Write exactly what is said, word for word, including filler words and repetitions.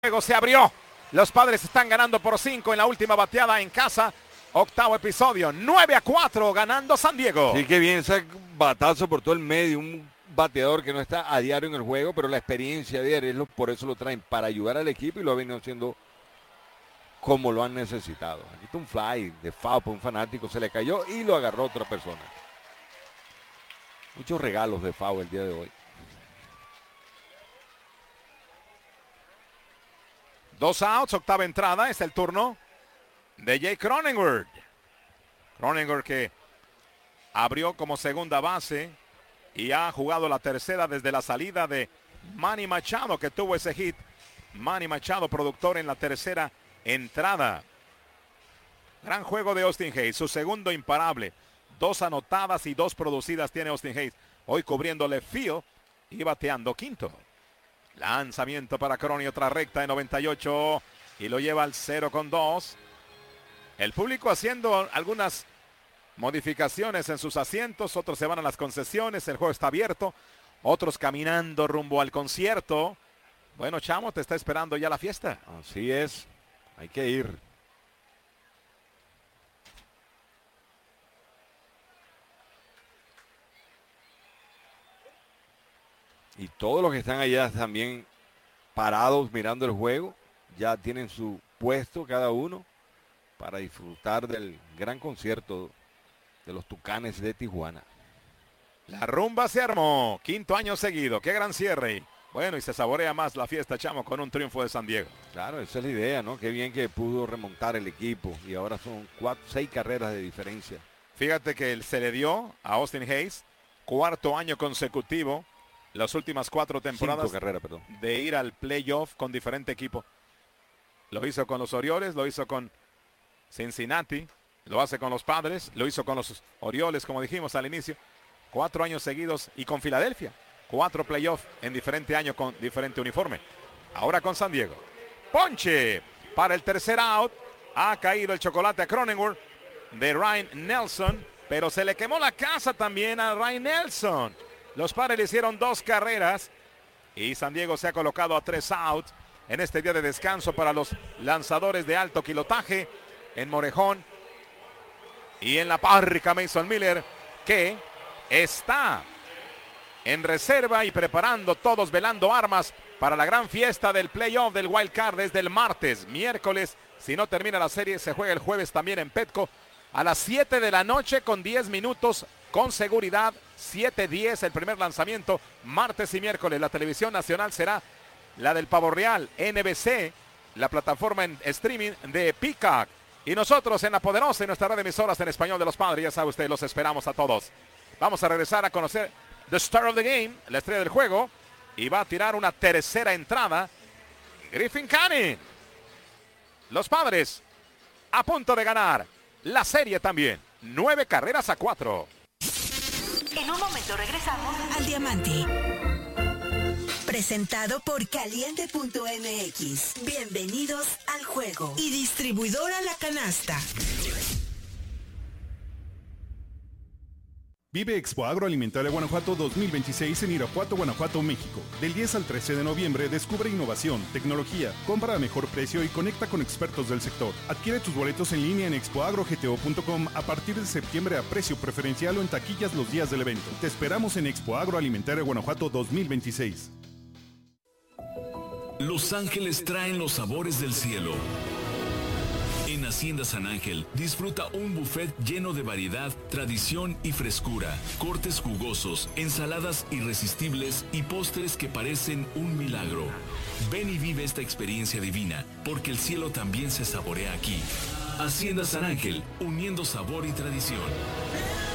juego se abrió. Los Padres están ganando por cinco en la última bateada en casa. Octavo episodio, nueve a cuatro ganando San Diego. Sí, que bien ese batazo por todo el medio, un bateador que no está a diario en el juego, pero la experiencia diaria, es lo, por eso lo traen, para ayudar al equipo y lo ha venido haciendo como lo han necesitado. Aquí está un fly de foul por un fanático, se le cayó y lo agarró otra persona. Muchos regalos de foul el día de hoy. Dos outs, octava entrada, es el turno de Jake Cronenworth. Cronenworth que abrió como segunda base y ha jugado la tercera desde la salida de Manny Machado, que tuvo ese hit. Manny Machado, productor en la tercera entrada. Gran juego de Austin Hays, su segundo imparable. Dos anotadas y dos producidas tiene Austin Hays. Hoy cubriéndole field y bateando quinto. Lanzamiento para Crony, otra recta de noventa y ocho y lo lleva al cero con dos. El público haciendo algunas modificaciones en sus asientos, otros se van a las concesiones, el juego está abierto, otros caminando rumbo al concierto. Bueno, Chamo, te está esperando ya la fiesta. Así es, hay que ir. Y todos los que están allá también parados mirando el juego, ya tienen su puesto cada uno para disfrutar del gran concierto de los Tucanes de Tijuana. La rumba se armó, quinto año seguido, qué gran cierre. Bueno, y se saborea más la fiesta, Chamo, con un triunfo de San Diego. Claro, esa es la idea, ¿no? Qué bien que pudo remontar el equipo y ahora son cuatro, seis carreras de diferencia. Fíjate que se le dio a Austin Hays, cuarto año consecutivo, las últimas cuatro temporadas Cinco carreras, perdón. de ir al playoff con diferente equipo. Lo hizo con los Orioles, lo hizo con Cincinnati, lo hace con los Padres, lo hizo con los Orioles, como dijimos al inicio. Cuatro años seguidos y con Filadelfia. Cuatro playoffs en diferente año con diferente uniforme. Ahora con San Diego. Ponche para el tercer out. Ha caído el chocolate a Cronenworth de Ryan Nelson, pero se le quemó la casa también a Ryan Nelson. Los Padres le hicieron dos carreras y San Diego se ha colocado a tres outs en este día de descanso para los lanzadores de alto kilotaje en Morejón y en la parca Mason Miller, que está en reserva y preparando, todos velando armas para la gran fiesta del playoff del Wild Card desde el martes. Miércoles, si no termina la serie, se juega el jueves también en Petco a las siete de la noche con diez minutos con seguridad. siete diez el primer lanzamiento, martes y miércoles. La televisión nacional será la del Pavo Real, N B C, la plataforma en streaming de Peacock. Y nosotros en la poderosa y nuestra red de emisoras en español de los Padres, ya sabe usted, los esperamos a todos. Vamos a regresar a conocer The Star of the Game, la estrella del juego, y va a tirar una tercera entrada Griffin Canning. Los Padres a punto de ganar la serie también, nueve carreras a cuatro. En un momento regresamos al Diamante. Presentado por Caliente punto M X. Bienvenidos al juego. Y distribuidora La Canasta. Vive Expo Agroalimentaria Guanajuato dos mil veintiséis en Irapuato, Guanajuato, México. Del diez al trece de noviembre descubre innovación, tecnología, compra a mejor precio y conecta con expertos del sector. Adquiere tus boletos en línea en expo agro g t o punto com a partir de septiembre a precio preferencial o en taquillas los días del evento. Te esperamos en Expo Agroalimentaria Guanajuato dos mil veintiséis. Los Ángeles traen los sabores del cielo. En Hacienda San Ángel, disfruta un buffet lleno de variedad, tradición y frescura, cortes jugosos, ensaladas irresistibles y postres que parecen un milagro. Ven y vive esta experiencia divina, porque el cielo también se saborea aquí. Hacienda San Ángel, uniendo sabor y tradición.